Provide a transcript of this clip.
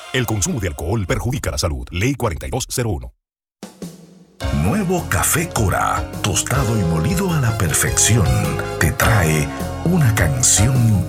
El consumo de alcohol perjudica la salud. Ley 4201. Nuevo Café Cora, tostado y molido a la perfección, te trae una canción